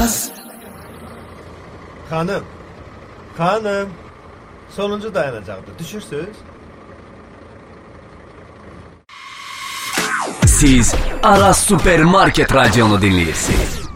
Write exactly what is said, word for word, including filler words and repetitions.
Xanım, xanım, sonuncu dayanacaqdır. Düşürsüz? Siz Aras Supermarket Radionu dinləyirsiniz.